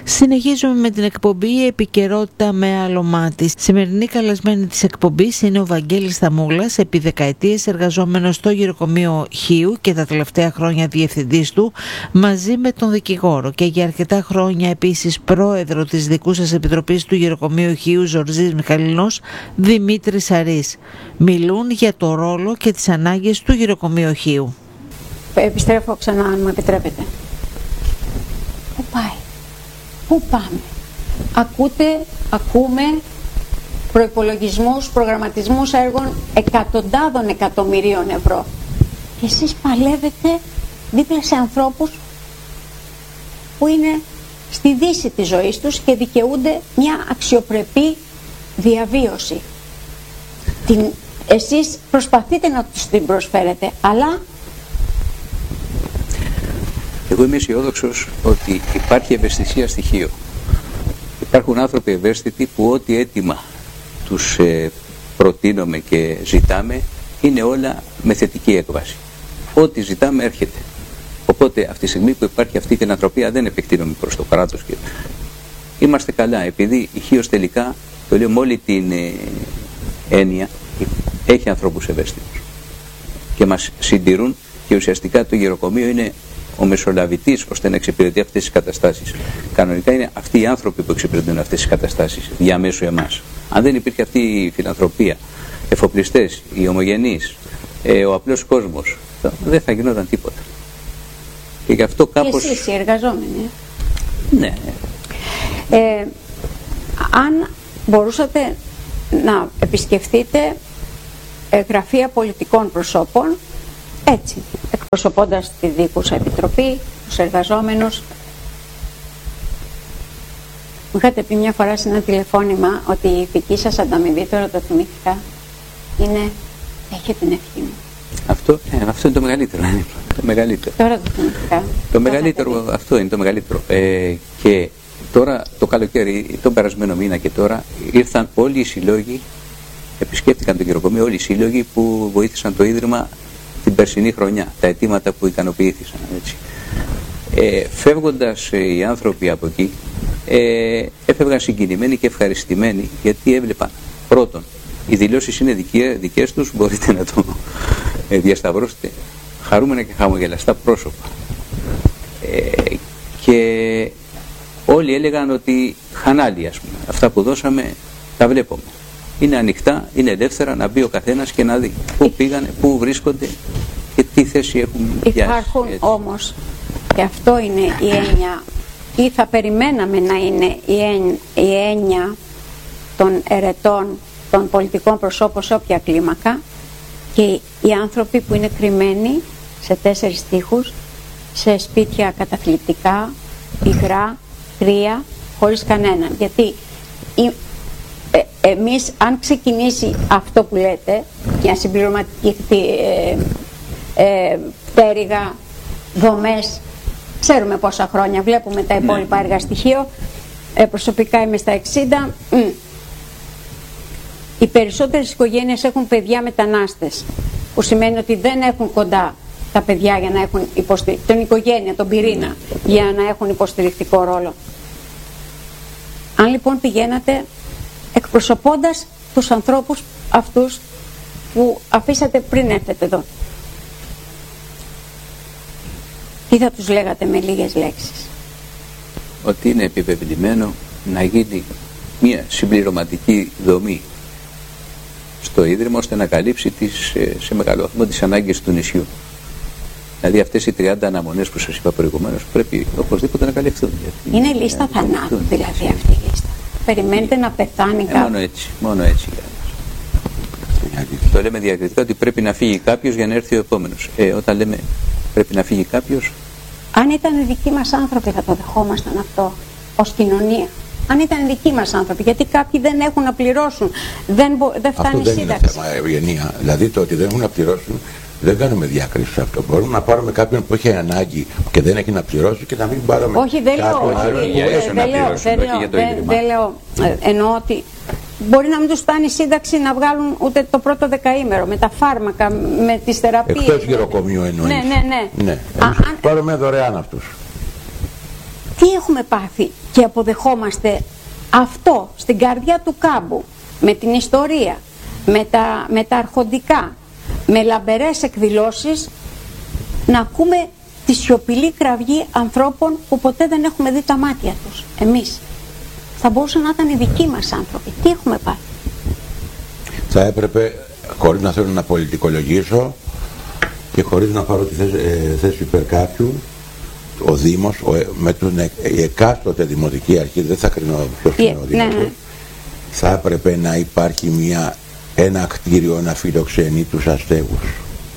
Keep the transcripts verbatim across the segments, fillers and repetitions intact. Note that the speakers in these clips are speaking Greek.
Συνεχίζουμε με την εκπομπή «Η επικαιρότητα με άλλο μάτι». Σημερινή καλεσμένη της εκπομπής είναι ο Βαγγέλης Σταμούλας, επί δεκαετίες εργαζόμενος στο γυροκομείο Χίου και τα τελευταία χρόνια διευθυντής του, μαζί με τον δικηγόρο και για αρκετά χρόνια επίσης πρόεδρο της δικού σας επιτροπής του γυροκομείου Χίου Ζορζής Μιχαλινός, Δημήτρης Αρής. Μιλούν για το ρόλο και τις ανάγκες του γυροκομείου Χίου. Επιστρέφω ξανά, αν μου επιτρέπετε. Πού πάει? Πού πάμε? Ακούτε, ακούμε προϋπολογισμούς, προγραμματισμούς έργων εκατοντάδων εκατομμυρίων ευρώ. Και εσείς παλεύετε δίπλα σε ανθρώπους που είναι στη δύση της ζωής τους και δικαιούνται μια αξιοπρεπή διαβίωση. Την, εσείς προσπαθείτε να τους την προσφέρετε, αλλά... Εγώ είμαι αισιόδοξος ότι υπάρχει ευαισθησία στοιχείο. Υπάρχουν άνθρωποι ευαίσθητοι που ό,τι αίτημα τους ε, προτείνουμε και ζητάμε είναι όλα με θετική έκβαση. Ό,τι ζητάμε έρχεται. Οπότε αυτή τη στιγμή που υπάρχει αυτή την ανθρωπία δεν επεκτείνομαι προς το κράτος. Και... Είμαστε καλά, επειδή η Χίος τελικά, το λέω με όλη την ε, έννοια, έχει ανθρώπους ευαίσθητους και μας συντηρούν και ουσιαστικά το γεροκομείο είναι ο μεσολαβητής ώστε να εξυπηρετεί αυτές τις καταστάσεις. Κανονικά είναι αυτοί οι άνθρωποι που εξυπηρετούν αυτές τις καταστάσεις διαμέσου εμάς. Αν δεν υπήρχε αυτή η φιλανθρωπία, εφοπλιστές, οι ομογενείς, ε, ο απλός κόσμος, δεν θα γινόταν τίποτα. Και γι' αυτό κάπως... Και εσείς οι εργαζόμενοι. Ναι. Ε, αν μπορούσατε να επισκεφτείτε ε, γραφεία πολιτικών προσώπων, έτσι, εκπροσωπώντας τη δίκουσα επιτροπή, τους εργαζόμενους. Μου είχατε πει μια φορά σε ένα τηλεφώνημα ότι η ηθική σας ανταμοιβή, τώρα το θυμήθηκα, είναι «Έχε την ευχή μου». Αυτό, ε, αυτό είναι το μεγαλύτερο. το μεγαλύτερο. Τώρα το θυμήθηκα. Το μεγαλύτερο, αυτό είναι το μεγαλύτερο. Ε, και τώρα το καλοκαίρι, τον περασμένο μήνα και τώρα, ήρθαν όλοι οι συλλόγοι, επισκέφτηκαν το γεροκομείο, όλοι οι σύλλογοι που βοήθησαν το Ίδρυμα την περσινή χρονιά, τα αιτήματα που ικανοποιήθησαν. Έτσι. Ε, φεύγοντας ε, οι άνθρωποι από εκεί, ε, έφευγαν συγκινημένοι και ευχαριστημένοι, γιατί έβλεπαν πρώτον, οι δηλώσεις είναι δικές, δικές τους, μπορείτε να το ε, διασταυρώσετε, χαρούμενα και χαμογελαστά πρόσωπα. Ε, και όλοι έλεγαν ότι χανάλι, ας πούμε, αυτά που δώσαμε τα βλέπουμε. Είναι ανοιχτά, είναι ελεύθερα να μπει ο καθένας και να δει πού πήγανε, πού βρίσκονται και τι θέση έχουν πιάσει. Υπάρχουν όμως, και αυτό είναι η έννοια, ή θα περιμέναμε να είναι η έννοια, η έννοια των ερετών, των πολιτικών προσώπων σε όποια κλίμακα, και οι άνθρωποι που είναι κρυμμένοι σε τέσσερις τοίχους, σε σπίτια καταθλιπτικά, υγρά, κρύα, χωρίς κανέναν. Γιατί η, Ε, εμείς, αν ξεκινήσει αυτό που λέτε, για συμπληρωματική ε, ε, πτέρυγα, δομές, ξέρουμε πόσα χρόνια, βλέπουμε τα υπόλοιπα έργα στοιχείο, ε, προσωπικά είμαι στα εξήντα, μ. Οι περισσότερες οικογένειες έχουν παιδιά μετανάστες, που σημαίνει ότι δεν έχουν κοντά τα παιδιά για να έχουν υποστηρικτικό, την οικογένεια, τον πυρήνα, για να έχουν υποστηρικτικό ρόλο. Αν λοιπόν πηγαίνατε εκπροσωπώντας τους ανθρώπους αυτούς που αφήσατε πριν έρθετε εδώ, τι θα τους λέγατε με λίγες λέξεις? Ότι είναι επιβεβλημένο να γίνει μια συμπληρωματική δομή στο Ίδρυμα ώστε να καλύψει τις, σε μεγάλο βαθμό τις ανάγκες του νησιού. Δηλαδή αυτές οι τριάντα αναμονές που σας είπα προηγουμένως πρέπει οπωσδήποτε να καλυφθούν. Είναι λίστα θανάτου δηλαδή αυτή η λίστα? Περιμένετε να πεθάνει κάποιος? Ε, μόνο έτσι, μόνο έτσι. Το λέμε διακριτικά ότι πρέπει να φύγει κάποιος για να έρθει ο επόμενος. Ε, όταν λέμε πρέπει να φύγει κάποιος... Αν ήταν δικοί μας άνθρωποι θα το δεχόμασταν αυτό ως κοινωνία. Αν ήταν δικοί μας άνθρωποι, γιατί κάποιοι δεν έχουν να πληρώσουν, δεν, δεν φτάνει η σύνταξη. Αυτό δεν είναι θέμα, Ευγενία. Δηλαδή το ότι δεν έχουν να πληρώσουν, δεν κάνουμε διάκριση σε αυτό. Μπορούμε να πάρουμε κάποιον που έχει ανάγκη και δεν έχει να πληρώσει και να μην πάρουμε. Όχι, δεν λέω. Δεν λέω. Εννοώ ότι μπορεί να μην τους φτάνει η σύνταξη να βγάλουν ούτε το πρώτο δεκαήμερο με τα φάρμακα, με τις θεραπείες. Εκτός γεροκομείου εννοείς? Ναι, ναι, ναι. ναι. Α, αν... Πάρουμε δωρεάν αυτούς. Τι έχουμε πάθει και αποδεχόμαστε αυτό στην καρδιά του κάμπου, με την ιστορία, με τα, με τα αρχοντικά, με λαμπερές εκδηλώσεις, να ακούμε τη σιωπηλή κραυγή ανθρώπων που ποτέ δεν έχουμε δει τα μάτια τους. Εμείς. Θα μπορούσαν να ήταν οι δικοί μας άνθρωποι. Τι έχουμε πάθει? Θα έπρεπε, χωρίς να θέλω να πολιτικολογήσω και χωρίς να πάρω τη θέση, ε, θέση υπέρ κάποιου, ο Δήμος, ο, με τον, η εκάστοτε δημοτική αρχή, δεν θα κρίνω ποιος είναι ο Δήμος, ναι, ναι. θα έπρεπε να υπάρχει μια, ένα κτίριο να φιλοξενεί τους αστέγους.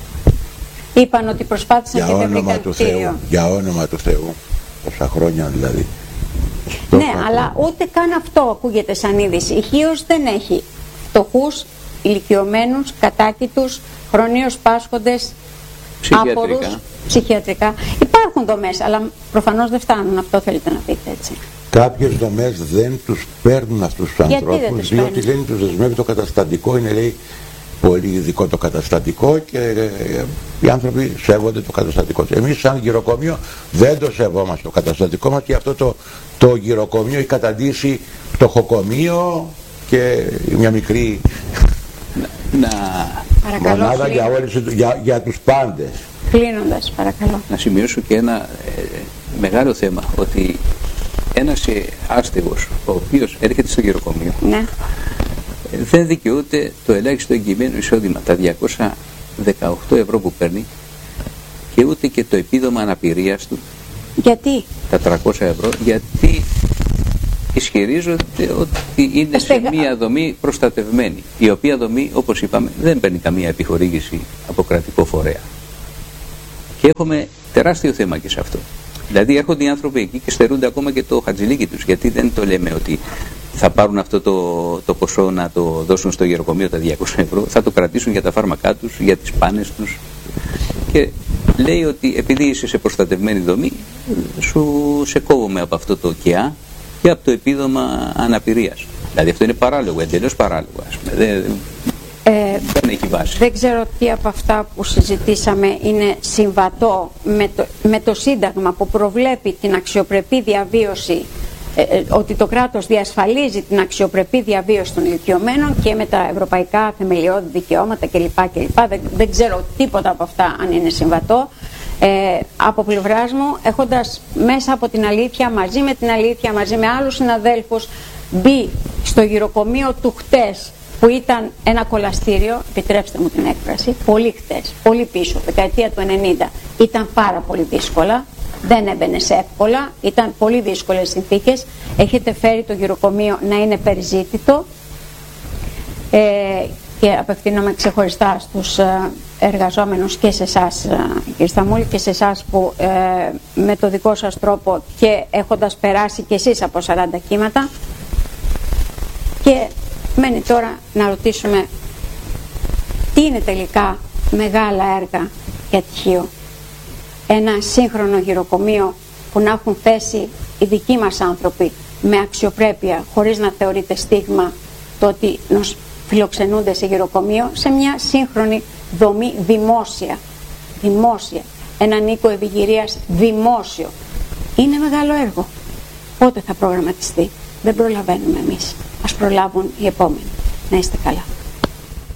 Είπαν ότι προσπάθησαν και δεν βρήκαν κτίριο. Για όνομα του Θεού. Τόσα χρόνια δηλαδή. Ναι, αλλά ούτε καν αυτό ακούγεται σαν είδηση. Η Χίος δεν έχει φτωχούς, ηλικιωμένους, κατάκητους, χρονίως πάσχοντες, άπορους, ψυχιατρικά. Υπάρχουν δομές, αλλά προφανώς δεν φτάνουν. Αυτό θέλετε να πείτε, έτσι. Κάποιες δομές δεν τους παίρνουν αυτούς τους ανθρώπους, διότι λένε τους δεσμεύει το καταστατικό, είναι λέει πολύ ειδικό το καταστατικό και ε, οι άνθρωποι σέβονται το καταστατικό. Εμείς σαν γυροκομείο δεν το σεβόμαστε το καταστατικό μας και αυτό το, το γυροκομείο έχει καταντήσει φτωχοκομείο και μια μικρή να... μονάδα για, όλες, για, για τους πάντες. Κλείνοντας, παρακαλώ. Να σημειώσω και ένα ε, μεγάλο θέμα, ότι ένας ε, άστεγος ο οποίος έρχεται στο γυροκομείο, ναι, δεν δικαιούται το ελάχιστο εγγυημένο εισόδημα, τα διακόσια δεκαοκτώ ευρώ που παίρνει, και ούτε και το επίδομα αναπηρίας του. Γιατί? Τα τριακόσια ευρώ, γιατί ισχυρίζονται ότι είναι σε μία δομή προστατευμένη, η οποία δομή, όπως είπαμε, δεν παίρνει καμία επιχορήγηση από κρατικό φορέα. Και έχουμε τεράστιο θέμα και σε αυτό. Δηλαδή έρχονται οι άνθρωποι εκεί και στερούνται ακόμα και το χατζηλίκι τους, γιατί δεν το λέμε ότι θα πάρουν αυτό το, το ποσό να το δώσουν στο γεροκομείο, τα διακόσια ευρώ, θα το κρατήσουν για τα φάρμακά τους, για τις πάνες τους, και λέει ότι επειδή είσαι σε προστατευμένη δομή, σου σε κόβουμε από αυτό το ΚΕΑ και από το επίδομα αναπηρίας. Δηλαδή αυτό είναι παράλογο, εντελώς παράλογο, ας πούμε. Δεν, ε, δεν έχει βάση. Δεν ξέρω τι από αυτά που συζητήσαμε είναι συμβατό με το, με το Σύνταγμα που προβλέπει την αξιοπρεπή διαβίωση, ε, ότι το κράτος διασφαλίζει την αξιοπρεπή διαβίωση των ηλικιωμένων, και με τα ευρωπαϊκά θεμελιώδη δικαιώματα κλπ. κλπ. Δεν, δεν ξέρω τίποτα από αυτά αν είναι συμβατό. Ε, από πλευράς μου, έχοντας μέσα από την αλήθεια, μαζί με την αλήθεια, μαζί με άλλους συναδέλφους, μπει στο γυροκομείο του χτες, που ήταν ένα κολαστήριο, επιτρέψτε μου την έκφραση, πολύ χτες, πολύ πίσω, δεκαετία του ενενήντα, ήταν πάρα πολύ δύσκολα, δεν έμπαινε σε εύκολα, ήταν πολύ δύσκολες συνθήκες. Έχετε φέρει το γυροκομείο να είναι περιζήτητο, ε, και απευθύνομαι ξεχωριστά στους εργαζόμενους και σε εσάς, κύριε Σταμούλη, και σε εσάς που ε, με το δικό σας τρόπο και έχοντας περάσει και εσείς από σαράντα κύματα. Και μένει τώρα να ρωτήσουμε τι είναι τελικά μεγάλα έργα για τη Χίο. Ένα σύγχρονο γυροκομείο που να έχουν θέσει οι δικοί μας άνθρωποι με αξιοπρέπεια, χωρίς να θεωρείται στίγμα το ότι nos φιλοξενούνται σε γυροκομείο, σε μια σύγχρονη δομή δημόσια. Δημόσια. Έναν οίκο ευηγυρίας δημόσιο. Είναι μεγάλο έργο. Πότε θα προγραμματιστεί? Δεν προλαβαίνουμε εμείς. Ας προλάβουν οι επόμενοι. Να είστε καλά.